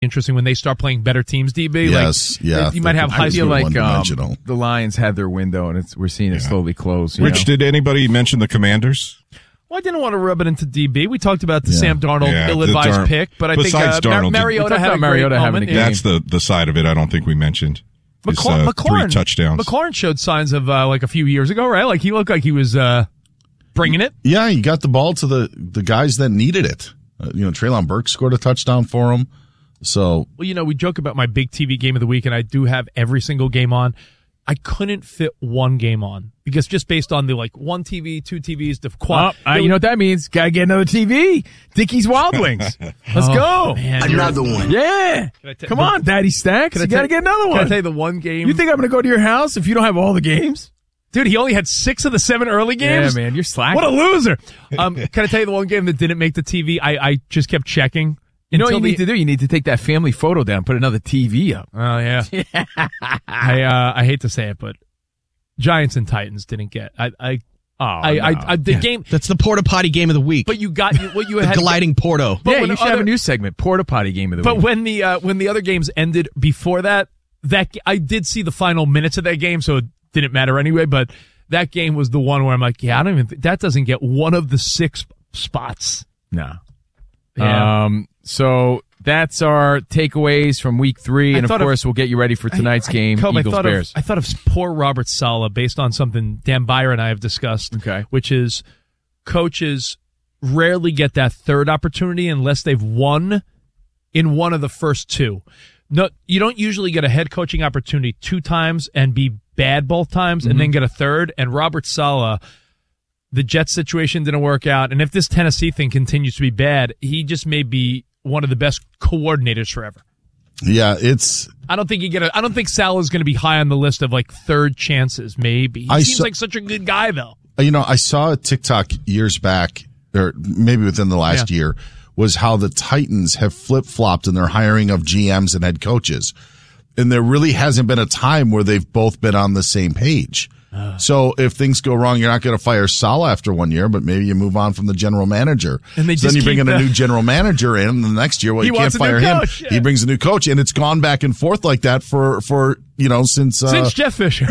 interesting when they start playing better teams, DB. Yes, You might have high. I feel like one-dimensional. the Lions had their window, and we're seeing it slowly close. Rich, did anybody mention the Commanders? Well, I didn't want to rub it into DB. We talked about the Sam Darnold ill-advised pick, but I think Mariota had a great moment. That's the side of it I don't think we mentioned. McLaurin, 3 touchdowns. McLaurin showed signs of like a few years ago, right? Like he looked like he was bringing it. Yeah, he got the ball to the guys that needed it. Treylon Burks scored a touchdown for him. So, well, we joke about my big TV game of the week, and I do have every single game on. I couldn't fit one game on because just based on the one TV, 2 TVs, the quad. You know what that means? Gotta get another TV. Dickies Wild Wings. Let's go. Man, another one. Yeah. Come on, Daddy Stacks. You gotta get another one. Can I tell you the one game? You think I'm gonna go to your house if you don't have all the games? Dude, he only had 6 of the 7 early games. Yeah, man, you're slacking. What a loser. Can I tell you the one game that didn't make the TV? I just kept checking. You know what you need to do? You need to take that family photo down, put another TV up. Oh, yeah. I hate to say it, but Giants and Titans didn't get. The game. That's the porta potty game of the week. But you got what you had. Gliding Porto. But you should have a new segment, porta potty game of the week. But when the other games ended before that I did see the final minutes of that game, so it didn't matter anyway. But that game was the one where I'm like, I don't even. That doesn't get one of the 6 spots. No. Yeah. So that's our takeaways from week 3, and of course we'll get you ready for tonight's game, Eagles-Bears. I thought of poor Robert Saleh based on something Dan Beyer and I have discussed, which is coaches rarely get that third opportunity unless they've won in one of the first 2. No, you don't usually get a head coaching opportunity 2 times and be bad both times and then get a third. And Robert Saleh, the Jets situation didn't work out, and if this Tennessee thing continues to be bad, he just may be one of the best coordinators forever. Yeah, I don't think Saleh's going to be high on the list of third chances. Maybe he seems like such a good guy, though. I saw a TikTok years back, or maybe within the last year, was how the Titans have flip-flopped in their hiring of GMs and head coaches, and there really hasn't been a time where they've both been on the same page. So if things go wrong, you're not going to fire Saleh after 1 year, but maybe you move on from the general manager. And then you bring in a new general manager in, and the next year, you can't fire him. Coach, He brings a new coach, and it's gone back and forth like that for since Jeff Fisher.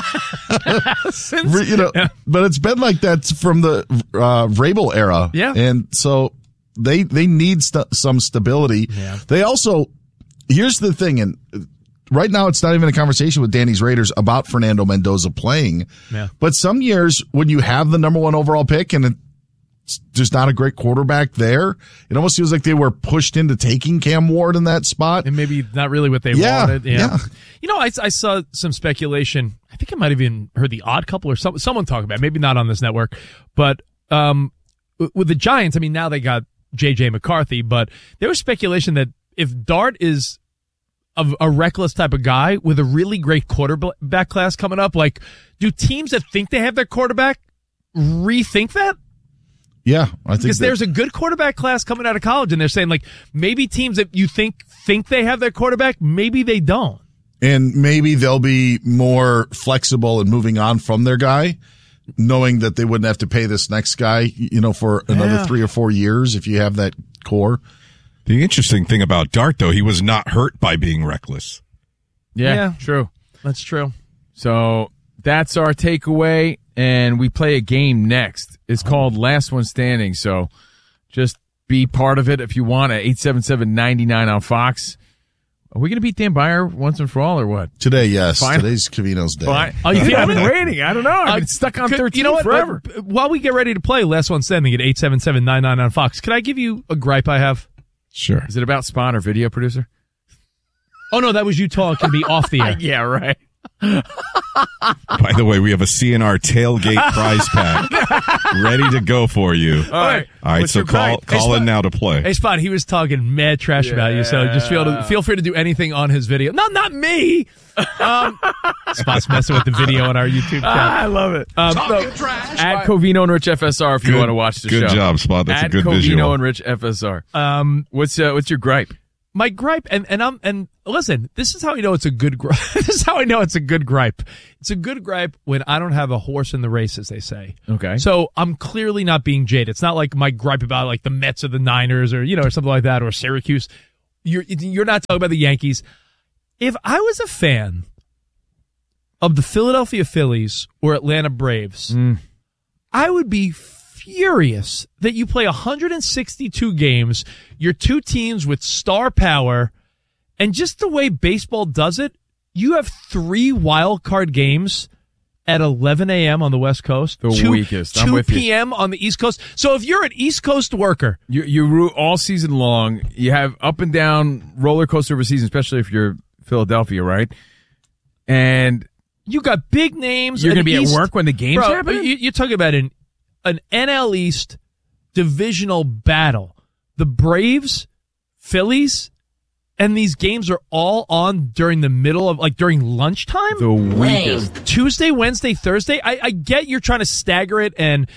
But it's been like that from the Vrabel era. Yeah. And so they need some stability. Yeah. They also, here's the thing, and right now, it's not even a conversation with Danny's Raiders about Fernando Mendoza playing. Yeah. But some years, when you have the number 1 overall pick and it's just not a great quarterback there, it almost feels like they were pushed into taking Cam Ward in that spot. And maybe not really what they wanted. Yeah. I saw some speculation. I think I might have even heard the Odd Couple or someone talk about it, maybe not on this network. But with the Giants, now they got J.J. McCarthy, but there was speculation that if Dart is a reckless type of guy with a really great quarterback class coming up, do teams that think they have their quarterback rethink that? Yeah, I think because there's a good quarterback class coming out of college, and they're saying maybe teams that you think they have their quarterback, maybe they don't, and maybe they'll be more flexible in moving on from their guy, knowing that they wouldn't have to pay this next guy, for another 3 or 4 years if you have that core. The interesting thing about Dart, though, he was not hurt by being reckless. Yeah, true. That's true. So that's our takeaway, and we play a game next. It's called Last One Standing, so just be part of it if you want at 877-99 on Fox. Are we going to beat Dan Beyer once and for all, or what? Today, yes. Fine. Today's Covino's day. I've been waiting. I don't know. I've been stuck on 13 forever. While we get ready to play Last One Standing at 877-99 on Fox, could I give you a gripe I have? Sure. Is it about Spawn or video producer? Oh, no, that was you talking to me off the air. Yeah, right. By the way, we have a CNR tailgate prize pack ready to go for you. All right, so call in now to play. Hey, Spot, he was talking mad trash about you, so just feel free to do anything on his video. No, not me. Spot's messing with the video on our YouTube channel. I love it. At Covino and Rich FSR if you want to watch the show. Good job, Spot. That's a good visual. At visual. Covino and Rich FSR. What's your gripe? My gripe, and listen, this is how you know it's a good gripe. This is how I know it's a good gripe. It's a good gripe when I don't have a horse in the race, as they say. Okay. So I'm clearly not being jaded. It's not like my gripe about the Mets or the Niners or or something like that or Syracuse. you're not talking about the Yankees. If I was a fan of the Philadelphia Phillies or Atlanta Braves, I would be furious that you play 162 games, your two teams with star power, and just the way baseball does it, you have 3 wild card games at 11 a.m. on the West Coast. The weakest. I'm 2 with you. p.m. on the East Coast. So if you're an East Coast worker, you root all season long. You have up and down roller coaster of a season, especially if you're Philadelphia, right? And you got big names. You're going to be East, at work when the game's happening? You're talking about an NL East divisional battle. The Braves, Phillies, and these games are all on during the middle of, during lunchtime? The weakest. Tuesday, Wednesday, Thursday? I get you're trying to stagger it, and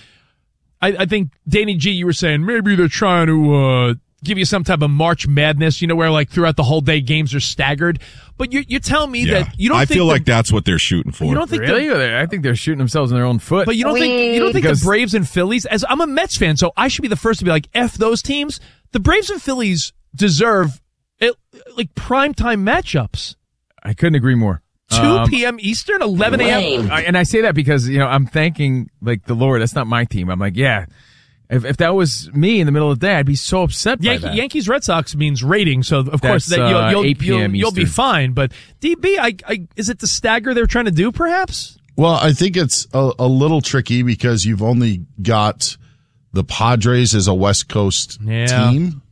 I think, Danny G, you were saying maybe they're trying to give you some type of March Madness, where throughout the whole day games are staggered. But you're telling me that you don't think... I feel like that's what they're shooting for. You don't think really? I think they're shooting themselves in their own foot. But you don't think the Braves and Phillies... As I'm a Mets fan, so I should be the first to be like, F those teams. The Braves and Phillies deserve primetime matchups. I couldn't agree more. 2 p.m. Eastern, 11 a.m. And I say that because, I'm thanking the Lord. That's not my team. I'm like, yeah. If that was me in the middle of the day, I'd be so upset by that. Yankees Red Sox means rating, so of course That's, you'll 8 p.m. you'll be fine. But DB, is it the stagger they're trying to do? Perhaps. Well, I think it's a little tricky because you've only got the Padres as a West Coast team,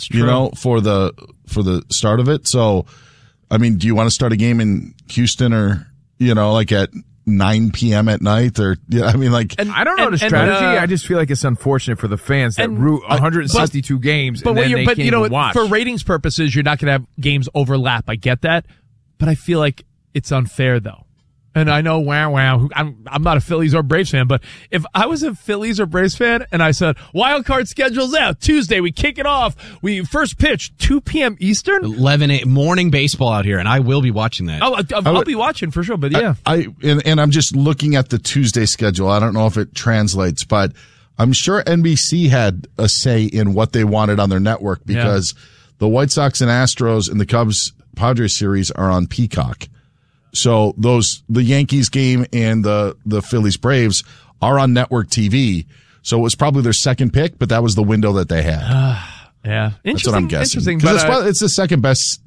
for the start of it. So, I mean, do you want to start a game in Houston or at 9 p.m. at night, or I don't know the strategy. I just feel like it's unfortunate for the fans that root 162 games, and then they can't even watch. For ratings purposes, you're not going to have games overlap. I get that, but I feel like it's unfair though. And I know, I'm not a Phillies or Braves fan, but if I was a Phillies or Braves fan and I said, wild card schedule's out, Tuesday, we kick it off, we first pitch, 2 p.m. Eastern? 11 a.m. morning baseball out here, and I will be watching that. I'll be watching for sure, but yeah. And I'm just looking at the Tuesday schedule. I don't know if it translates, but I'm sure NBC had a say in what they wanted on their network because the White Sox and Astros and the Cubs-Padres series are on Peacock. So the Yankees game and the Phillies Braves are on network TV. So it was probably their second pick, but that was the window that they had. Yeah. That's what I'm guessing. But it's the second best,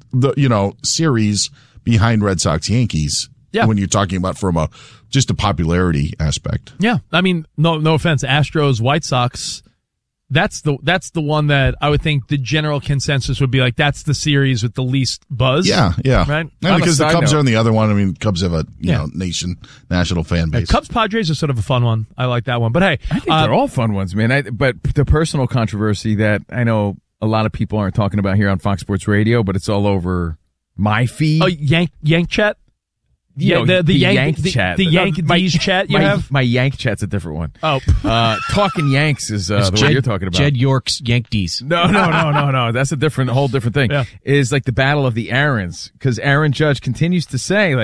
series behind Red Sox Yankees. Yeah. When you're talking about from just a popularity aspect. Yeah. I mean, no offense, Astros, White Sox. That's the one that I would think the general consensus would be like, that's the series with the least buzz. Yeah. Right? And because the Cubs are on the other one. I mean, Cubs have a national fan base. Cubs Padres is sort of a fun one. I like that one. But hey, I think they're all fun ones, man. But the personal controversy that I know a lot of people aren't talking about here on Fox Sports Radio, but it's all over my feed. Oh, Yank chat. Yeah, the Yank chat. The Yankees chat you have? My Yank chat's a different one. Oh. Talking Yanks is the one you're talking about. Jed York's Yankees. No. That's a whole different thing. Yeah. Is like the battle of the Aarons. Because Aaron Judge continues to say,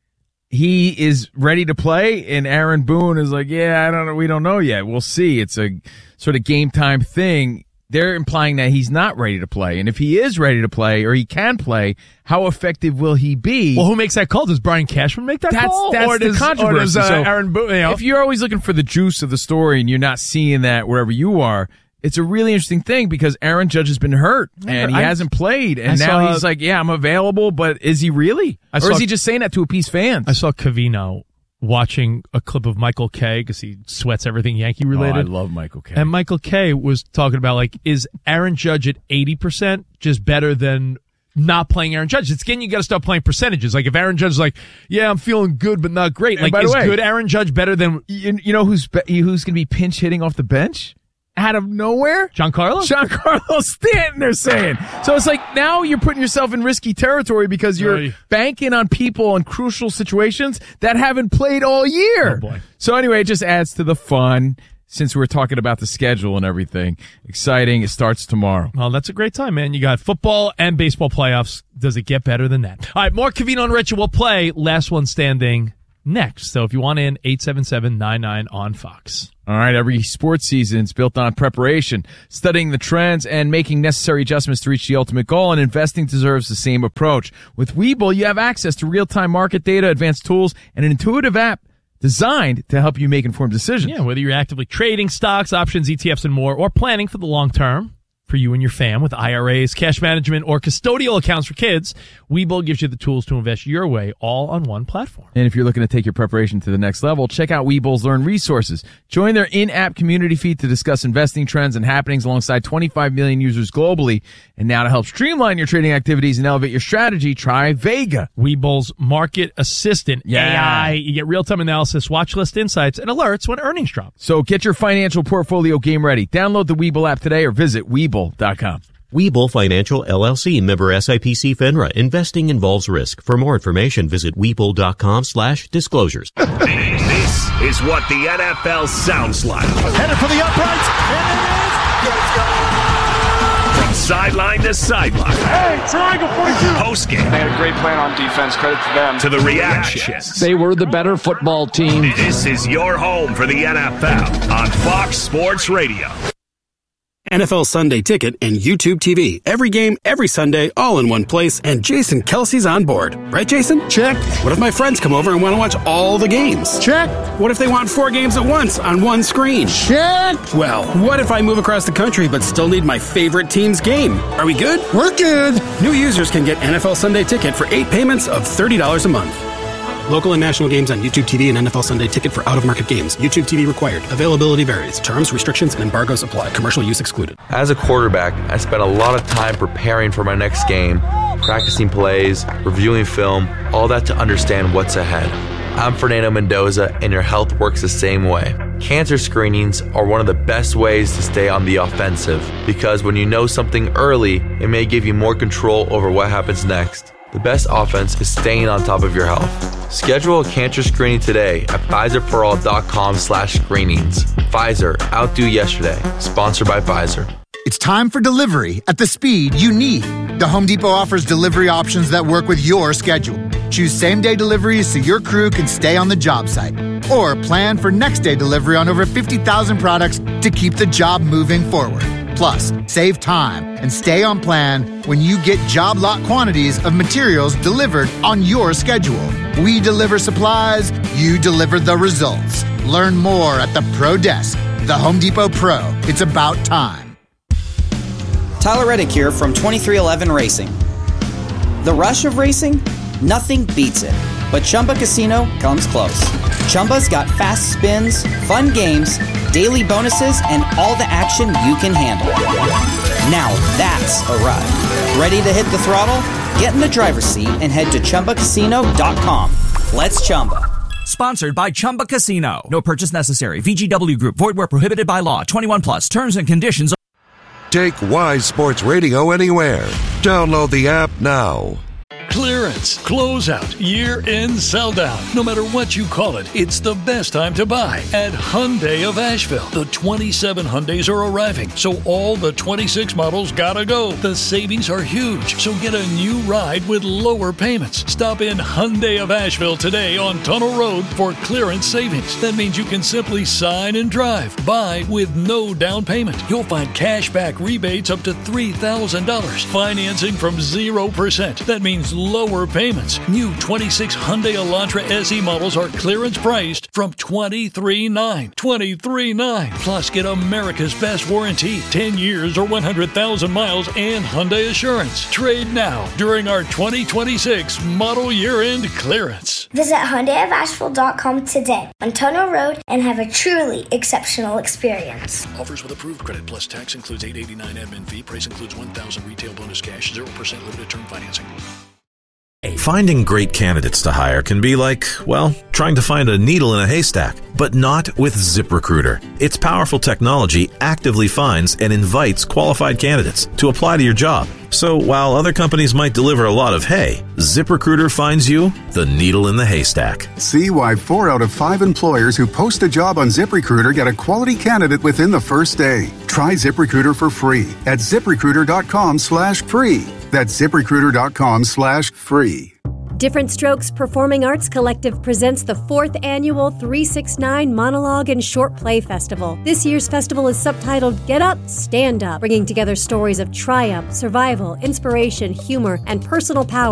he is ready to play, and Aaron Boone is like, I don't know, we don't know yet. We'll see. It's a sort of game time thing. They're implying that he's not ready to play. And if he is ready to play, or he can play, how effective will he be? Well, who makes that call? Does Brian Cashman make that call? That's the controversy. Or does Aaron Boone? If you're always looking for the juice of the story and you're not seeing that wherever you are, it's a really interesting thing because Aaron Judge has been hurt and he hasn't played. And now he's like, I'm available, but is he really? Or is he just saying that to appease fans? I saw Covino watching a clip of Michael Kay because he sweats everything Yankee related. I love Michael Kay. And Michael Kay was talking about is Aaron Judge at 80% just better than not playing Aaron Judge? It's again, you got to start playing percentages. Like if Aaron Judge is like, I'm feeling good but not great. And by the way, good Aaron Judge better than you know who's going to be pinch hitting off the bench? Out of nowhere? Giancarlo Stanton, they're saying. So it's like now you're putting yourself in risky territory because you're banking on people in crucial situations that haven't played all year. Oh boy. So anyway, it just adds to the fun since we're talking about the schedule and everything. Exciting. It starts tomorrow. Well, that's a great time, man. You got football and baseball playoffs. Does it get better than that? All right, more Covino and Richard will play Last One Standing next. So if you want in, 877-99 on Fox. All right, every sports season is built on preparation, studying the trends, and making necessary adjustments to reach the ultimate goal, and investing deserves the same approach. With Webull, you have access to real-time market data, advanced tools, and an intuitive app designed to help you make informed decisions. Yeah, whether you're actively trading stocks, options, ETFs, and more, or planning for the long term, for you and your fam with IRAs, cash management, or custodial accounts for kids, Webull gives you the tools to invest your way all on one platform. And if you're looking to take your preparation to the next level, check out Webull's Learn Resources. Join their in-app community feed to discuss investing trends and happenings alongside 25 million users globally. And now to help streamline your trading activities and elevate your strategy, try Vega. Webull's Market Assistant AI. You get real-time analysis, watch list insights, and alerts when earnings drop. So get your financial portfolio game ready. Download the Webull app today or visit Webull.com. Webull Financial LLC, member SIPC FINRA. Investing involves risk. For more information, visit Webull.com/disclosures. This is what the NFL sounds like. Headed for the uprights, and it is. From sideline to sideline. Hey, triangle 42. Postgame. They had a great plan on defense. Credit to them. To the reactions. They were the better football team. This is your home for the NFL on Fox Sports Radio. NFL Sunday Ticket and YouTube TV. Every game, every Sunday, all in one place, and Jason Kelsey's on board. Right, Jason? Check. What if my friends come over and want to watch all the games? Check. What if they want 4 games at once on one screen? Check. Well, what if I move across the country but still need my favorite team's game? Are we good? We're good. New users can get NFL Sunday Ticket for 8 payments of $30 a month. Local and national games on YouTube TV and NFL Sunday Ticket for out-of-market games. YouTube TV required. Availability varies. Terms, restrictions, and embargoes apply. Commercial use excluded. As a quarterback, I spent a lot of time preparing for my next game, practicing plays, reviewing film, all that to understand what's ahead. I'm Fernando Mendoza, and your health works the same way. Cancer screenings are one of the best ways to stay on the offensive, because when you know something early, it may give you more control over what happens next. The best offense is staying on top of your health. Schedule a cancer screening today at PfizerForAll.com/screenings. Pfizer, outdo yesterday. Sponsored by Pfizer. It's time for delivery at the speed you need. The Home Depot offers delivery options that work with your schedule. Choose same-day deliveries so your crew can stay on the job site. Or plan for next-day delivery on over 50,000 products to keep the job moving forward. Plus, save time and stay on plan when you get job lot quantities of materials delivered on your schedule. We deliver supplies, you deliver the results. Learn more at the Pro Desk. The Home Depot Pro. It's about time. Tyler Reddick here from 2311 Racing. The rush of racing? Nothing beats it. But Chumba Casino comes close. Chumba's got fast spins, fun games, daily bonuses, and all the action you can handle. Now that's a ride. Ready to hit the throttle? Get in the driver's seat and head to ChumbaCasino.com. Let's Chumba. Sponsored by Chumba Casino. No purchase necessary. VGW Group. Void where prohibited by law. 21 plus. Terms and conditions. Take Wise Sports Radio anywhere. Download the app now. Clearance, closeout, year-end sell-down. No matter what you call it, it's the best time to buy at Hyundai of Asheville. The 27 Hyundais are arriving, so all the 26 models gotta go. The savings are huge, so get a new ride with lower payments. Stop in Hyundai of Asheville today on Tunnel Road for clearance savings. That means you can simply sign and drive. Buy with no down payment. You'll find cashback rebates up to $3,000. Financing from 0%. That means lower payments. New 26 Hyundai Elantra SE models are clearance priced from $23,900. $23,900. Plus, get America's best warranty, 10 years or 100,000 miles, and Hyundai Assurance. Trade now during our 2026 model year-end clearance. Visit HyundaiofAsheville.com today on Tunnel Road and have a truly exceptional experience. Offers with approved credit plus tax includes $889 admin fee. Price includes $1,000 retail bonus cash, 0% limited term financing. Finding great candidates to hire can be like, well, trying to find a needle in a haystack, but not with ZipRecruiter. Its powerful technology actively finds and invites qualified candidates to apply to your job. So while other companies might deliver a lot of hay, ZipRecruiter finds you the needle in the haystack. See why 4 out of 5 employers who post a job on ZipRecruiter get a quality candidate within the first day. Try ZipRecruiter for free at ZipRecruiter.com/free. That's ZipRecruiter.com/free. Different Strokes Performing Arts Collective presents the 4th annual 369 Monologue and Short Play Festival. This year's festival is subtitled Get Up, Stand Up, bringing together stories of triumph, survival, inspiration, humor, and personal power